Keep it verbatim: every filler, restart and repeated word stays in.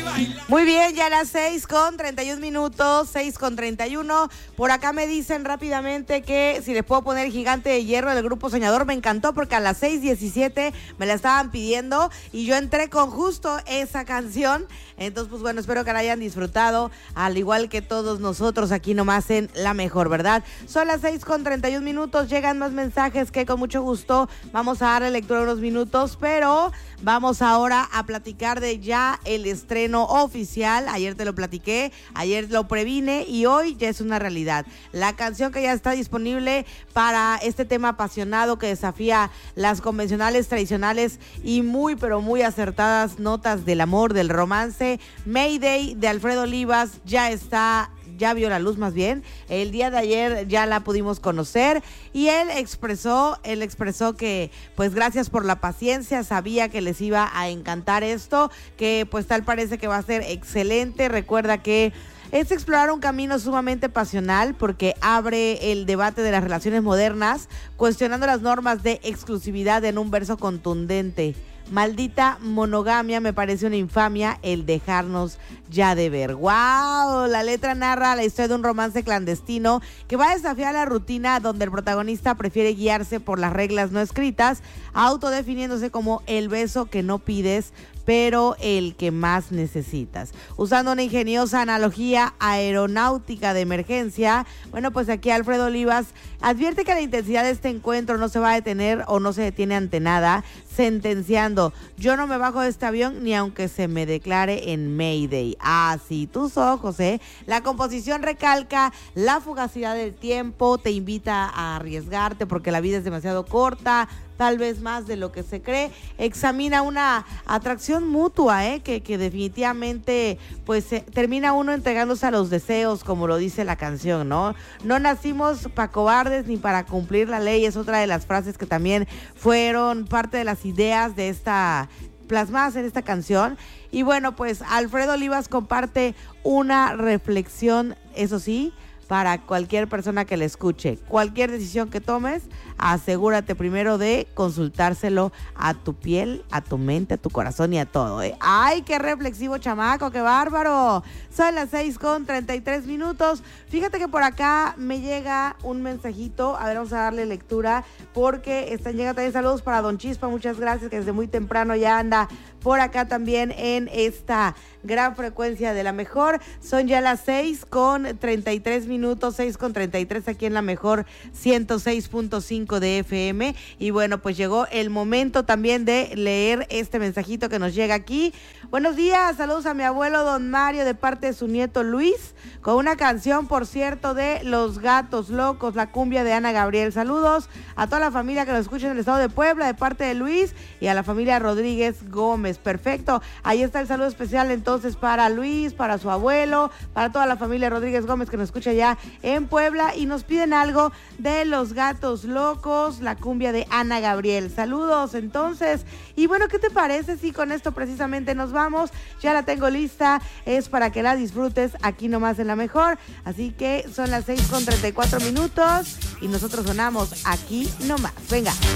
Muy bien, ya a las seis con treinta y un minutos, seis con treinta y uno. Por acá me dicen rápidamente que si les puedo poner Gigante de Hierro del Grupo Soñador. Me encantó porque a las seis diecisiete me la estaban pidiendo y yo entré con justo esa canción. Entonces, pues bueno, espero que la hayan disfrutado, al igual que todos nosotros aquí nomás en La Mejor, ¿verdad? Son las seis con treinta y un minutos, llegan más mensajes que con mucho gusto vamos a darle lectura unos minutos, pero vamos ahora a platicar de ya el estreno oficial. Ayer te lo platiqué, ayer lo previne y hoy ya es una realidad. La canción que ya está disponible para este tema apasionado que desafía las convencionales, tradicionales y muy, pero muy acertadas notas del amor, del romance. Mayday de Alfredo Olivas ya está, ya vio la luz más bien. El día de ayer ya la pudimos conocer y él expresó, él expresó que pues gracias por la paciencia, sabía que les iba a encantar esto, que pues tal parece que va a ser excelente. Recuerda que es explorar un camino sumamente pasional porque abre el debate de las relaciones modernas, cuestionando las normas de exclusividad en un verso contundente. Maldita monogamia, me parece una infamia el dejarnos ya de ver. ¡Wow! La letra narra la historia de un romance clandestino que va a desafiar la rutina, donde el protagonista prefiere guiarse por las reglas no escritas, autodefiniéndose como el beso que no pides, pero el que más necesitas. Usando una ingeniosa analogía aeronáutica de emergencia, bueno, pues aquí Alfredo Olivas advierte que la intensidad de este encuentro no se va a detener o no se detiene ante nada, sentenciando: yo no me bajo de este avión ni aunque se me declare en Mayday. Así tus ojos, ¿eh? La composición recalca la fugacidad del tiempo, te invita a arriesgarte porque la vida es demasiado corta, tal vez más de lo que se cree. Examina una atracción mutua, ¿eh? que, que definitivamente pues eh, termina uno entregándose a los deseos, como lo dice la canción, ¿no? No nacimos para cobardes ni para cumplir la ley, es otra de las frases que también fueron parte de las ideas de esta, plasmadas en esta canción. Y bueno, pues Alfredo Olivas comparte una reflexión, eso sí, para cualquier persona que le escuche. Cualquier decisión que tomes, asegúrate primero de consultárselo a tu piel, a tu mente, a tu corazón y a todo, ¿eh? ¡Ay, qué reflexivo chamaco, qué bárbaro! Son las seis con treinta y tres minutos. Fíjate que por acá me llega un mensajito. A ver, vamos a darle lectura porque están llegando también saludos para Don Chispa. Muchas gracias, que desde muy temprano ya anda por acá también en esta gran frecuencia de La Mejor. Son ya las seis con treinta y tres minutos, seis con treinta y tres aquí en La Mejor ciento seis punto cinco de F M. Y bueno, pues llegó el momento también de leer este mensajito que nos llega aquí. Buenos días, saludos a mi abuelo Don Mario de parte de su nieto Luis, con una canción, por cierto, de Los Gatos Locos, la cumbia de Ana Gabriel. Saludos a toda la familia que nos escucha en el estado de Puebla de parte de Luis y a la familia Rodríguez Gómez. Perfecto, ahí está el saludo especial entonces para Luis, para su abuelo, para toda la familia Rodríguez Gómez que nos escucha ya en Puebla y nos piden algo de Los Gatos Locos, la cumbia de Ana Gabriel. Saludos entonces. Y bueno, ¿qué te parece si con esto precisamente nos vamos? Ya la tengo lista, es para que la disfrutes aquí nomás en La Mejor. Así que son las seis con treinta y cuatro minutos y nosotros sonamos aquí nomás. Venga.